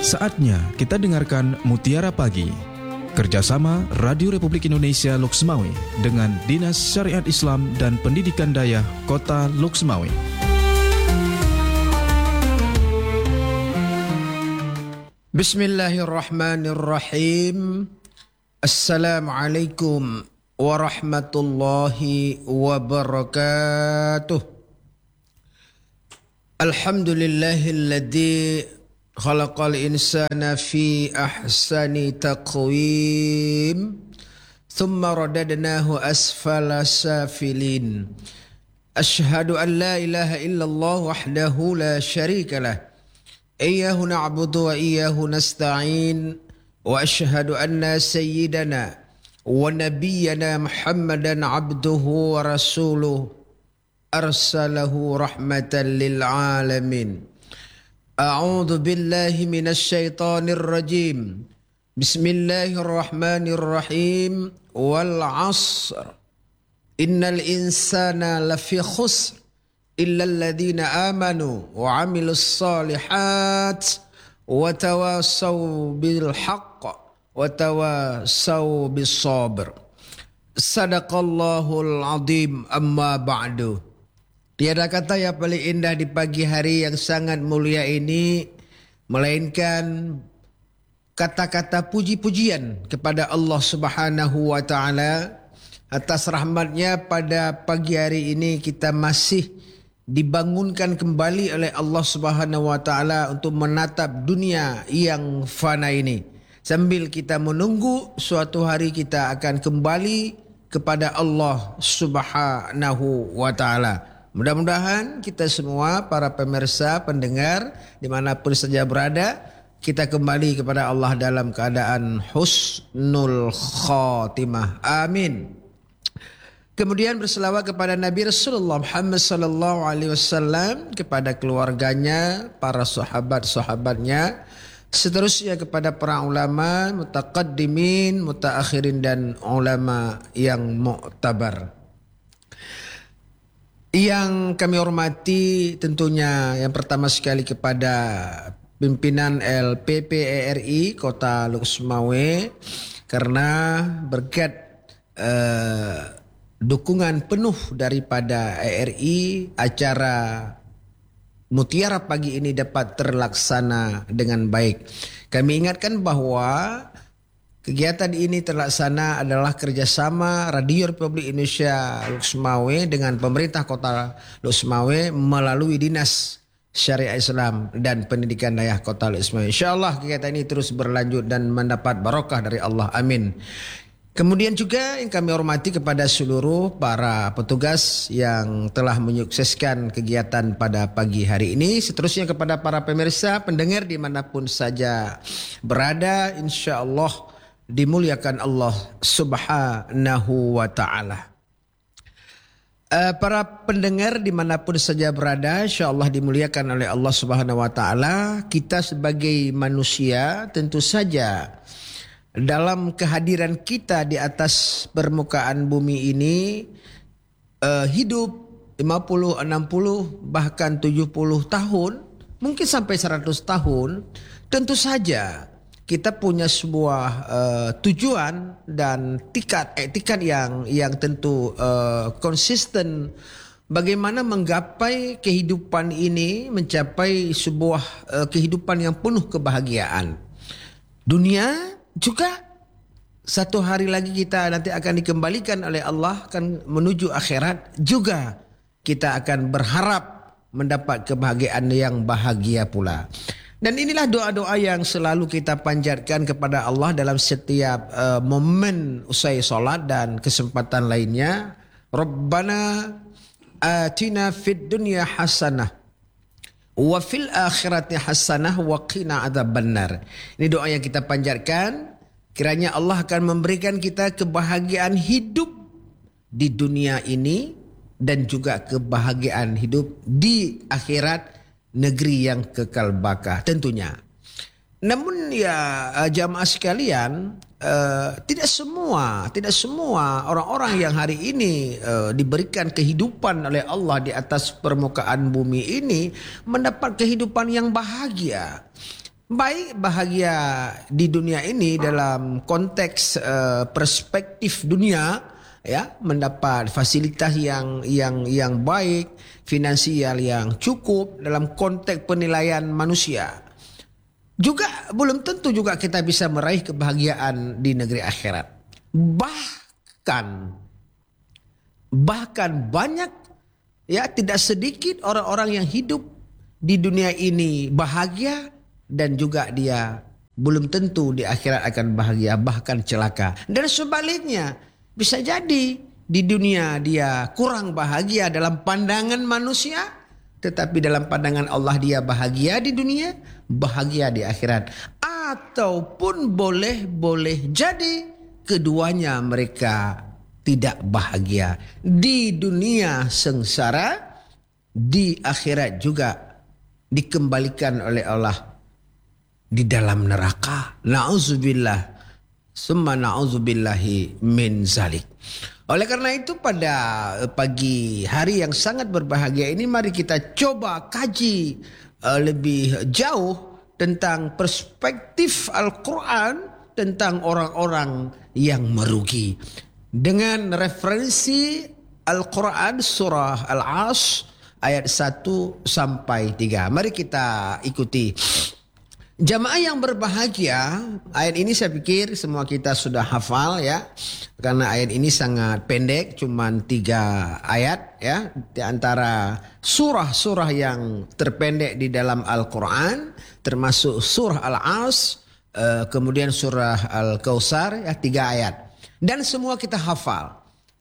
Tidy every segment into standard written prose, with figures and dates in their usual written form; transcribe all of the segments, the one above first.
Saatnya kita dengarkan Mutiara Pagi, kerjasama Radio Republik Indonesia Loksmawe dengan Dinas Syariat Islam dan Pendidikan Dayah Kota Loksmawe. Bismillahirrahmanirrahim. Assalamualaikum warahmatullahi wabarakatuh. Alhamdulillahilladzi khalaqal insana fi ahsani taqwim thumma radadnahu asfala safilin. Ashhadu an la ilaha illallah wahdahu la syarika lah. Iyyahu na'budu wa iyyahu nasta'in. Wa ashhadu anna sayyidana wa nabiyyana Muhammadan abduhu wa rasuluh arsalahu rahmatan lil alamin. A'udzu billahi minasy syaithanir rajim. Bismillahirrahmanirrahim. Wal 'ashr. Innal insana lafi khusr illa alladhina amanu wa 'amilus shalihat wa tawasaw bil haqq wa tawasaw bis sabr. Sadaqallahul azim. Amma ba'du. Tiada kata yang paling indah di pagi hari yang sangat mulia ini melainkan kata-kata puji-pujian kepada Allah Subhanahu wa taala atas rahmatnya. Pada pagi hari ini kita masih dibangunkan kembali oleh Allah Subhanahu wa taala untuk menatap dunia yang fana ini, sambil kita menunggu suatu hari kita akan kembali kepada Allah Subhanahu wa taala. Mudah-mudahan kita semua, para pemirsa, pendengar, dimanapun saja berada, kita kembali kepada Allah dalam keadaan husnul khatimah. Amin. Kemudian berselawat kepada Nabi Rasulullah Muhammad sallallahu alaihi wasallam, kepada keluarganya, para sahabat-sahabatnya, seterusnya kepada para ulama, mutaqaddimin, mutaakhirin dan ulama yang mu'tabar. Yang kami hormati tentunya yang pertama sekali kepada pimpinan LPPERI Kota Loksmawe, karena berkat dukungan penuh daripada ERI, acara Mutiara Pagi ini dapat terlaksana dengan baik. Kami ingatkan bahwa kegiatan ini terlaksana adalah kerjasama Radio Republik Indonesia Loksmawe dengan pemerintah Kota Loksmawe melalui Dinas Syariat Islam dan Pendidikan Dayah Kota Loksmawe. InsyaAllah kegiatan ini terus berlanjut dan mendapat barokah dari Allah. Amin. Kemudian juga yang kami hormati kepada seluruh para petugas yang telah menyukseskan kegiatan pada pagi hari ini. Seterusnya kepada para pemirsa, pendengar dimanapun saja berada, insyaAllah dimuliakan Allah Subhanahu wa ta'ala. Para pendengar dimanapun saja berada, insyaAllah dimuliakan oleh Allah Subhanahu wa ta'ala. Kita sebagai manusia tentu saja dalam kehadiran kita di atas permukaan bumi ini, hidup 50, 60, bahkan 70 tahun, mungkin sampai 100 tahun, tentu saja kita punya sebuah tujuan dan etikat yang tentu konsisten bagaimana menggapai kehidupan ini, mencapai sebuah kehidupan yang penuh kebahagiaan. Dunia juga satu hari lagi kita nanti akan dikembalikan oleh Allah, akan menuju akhirat, juga kita akan berharap mendapat kebahagiaan yang bahagia pula. Dan inilah doa-doa yang selalu kita panjatkan kepada Allah dalam setiap momen usai solat dan kesempatan lainnya. Rabbana atina fid dunya hasanah wa fil akhirati hasanah wa qina adzabannar. Ini doa yang kita panjatkan. Kiranya Allah akan memberikan kita kebahagiaan hidup di dunia ini dan juga kebahagiaan hidup di akhirat, negeri yang kekal baka tentunya. Namun ya jamaah sekalian, tidak semua orang-orang yang hari ini diberikan kehidupan oleh Allah di atas permukaan bumi ini mendapat kehidupan yang bahagia. Baik bahagia di dunia ini dalam konteks perspektif dunia, ya, mendapat fasilitas yang baik, finansial yang cukup dalam konteks penilaian manusia. Juga belum tentu juga kita bisa meraih kebahagiaan di negeri akhirat. Bahkan banyak, ya, tidak sedikit orang-orang yang hidup di dunia ini bahagia dan juga dia belum tentu di akhirat akan bahagia, bahkan celaka. Dan sebaliknya, bisa jadi di dunia dia kurang bahagia dalam pandangan manusia, tetapi dalam pandangan Allah dia bahagia di dunia, bahagia di akhirat. Ataupun boleh jadi keduanya mereka tidak bahagia. Di dunia sengsara, di akhirat juga dikembalikan oleh Allah di dalam neraka. Na'udzubillah, summa na'udzubillahi min zalik. Oleh karena itu pada pagi hari yang sangat berbahagia ini, mari kita coba kaji lebih jauh tentang perspektif Al-Quran tentang orang-orang yang merugi. Dengan referensi Al-Quran surah Al-As ayat 1 sampai 3. Mari kita ikuti. Jamaah yang berbahagia, ayat ini saya pikir semua kita sudah hafal, ya. Karena ayat ini sangat pendek, cuma 3 ayat, ya. Di antara surah-surah yang terpendek di dalam Al-Quran, termasuk surah Al-As, kemudian surah Al-Kautsar, ya, 3 ayat. Dan semua kita hafal.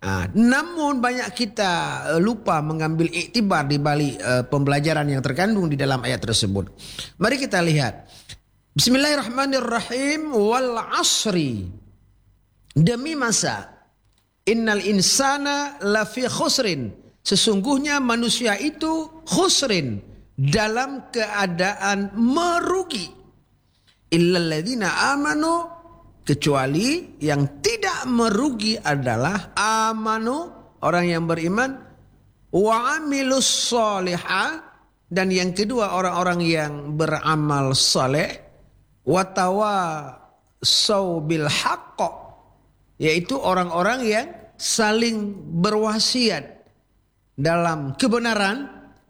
Namun banyak kita lupa mengambil iktibar di balik pembelajaran yang terkandung di dalam ayat tersebut. Mari kita lihat. Bismillahirrahmanirrahim. Wal asri, demi masa, innal insana lafi khusrin, sesungguhnya manusia itu khusrin, dalam keadaan merugi. Illal ladzina amanu, kecuali yang tidak merugi adalah amanu, orang yang beriman, wa amilus solihah, dan yang kedua orang-orang yang beramal saleh, watawasau bil haqq, yaitu orang-orang yang saling berwasiat dalam kebenaran,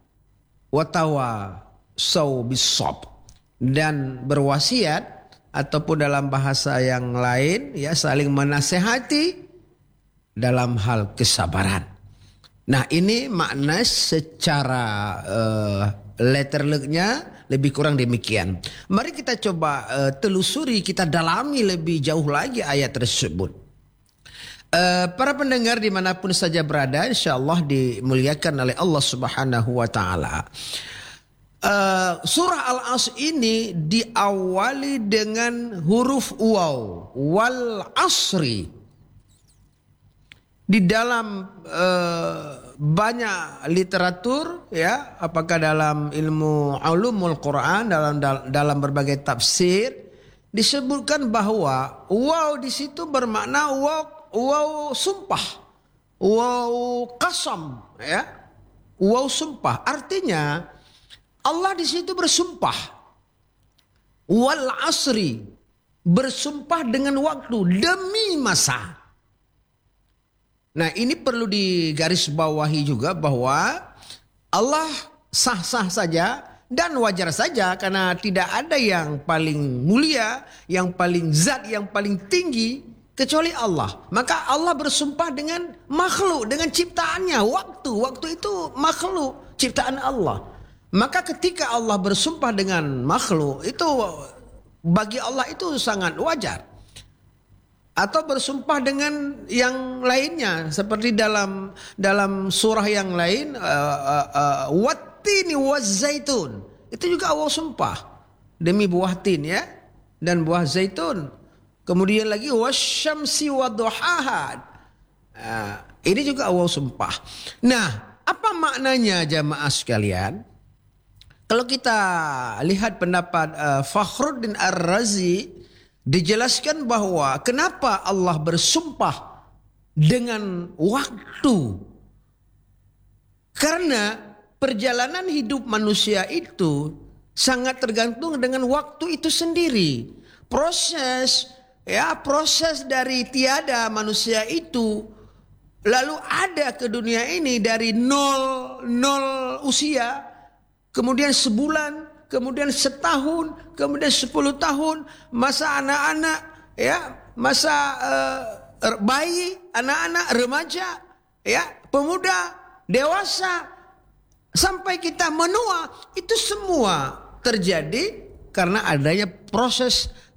watawasau bis sabr, dan berwasiat ataupun dalam bahasa yang lain, ya, saling menasehati dalam hal kesabaran. Nah, ini makna secara letterleknya lebih kurang demikian. Mari kita coba telusuri, kita dalami lebih jauh lagi ayat tersebut. Para pendengar dimanapun saja berada, insyaallah dimuliakan oleh Allah Subhanahu wa Ta'ala. Surah Al-As ini diawali dengan huruf waw, wal asri. Di dalam banyak literatur, ya, apakah dalam ilmu ulumul Quran, dalam berbagai tafsir, disebutkan bahwa waw di situ bermakna waw sumpah, waw qasam, ya, waw sumpah. Artinya Allah di situ bersumpah, wal asri, bersumpah dengan waktu, demi masa. Nah, ini perlu digarisbawahi juga bahwa Allah sah-sah saja dan wajar saja, karena tidak ada yang paling mulia, yang paling zat, yang paling tinggi kecuali Allah. Maka Allah bersumpah dengan makhluk, dengan ciptaannya. Waktu itu makhluk ciptaan Allah. Maka ketika Allah bersumpah dengan makhluk, itu bagi Allah itu sangat wajar. Atau bersumpah dengan yang lainnya, seperti dalam surah yang lain, wattini wazzaitun, itu juga Allah sumpah demi buah tin, ya, dan buah zaitun. Kemudian lagi wasyamsi wadduhaha, ini juga Allah sumpah. Nah, apa maknanya jamaah sekalian? Kalau kita lihat pendapat Fakhruddin Ar-Razi, dijelaskan bahwa kenapa Allah bersumpah dengan waktu. Karena perjalanan hidup manusia itu sangat tergantung dengan waktu itu sendiri. Proses dari tiada manusia itu lalu ada ke dunia ini dari nol usia, kemudian sebulan, kemudian setahun, kemudian 10 tahun, masa anak-anak, masa bayi, anak-anak, remaja, pemuda, dewasa, sampai kita menua. Itu semua terjadi karena adanya proses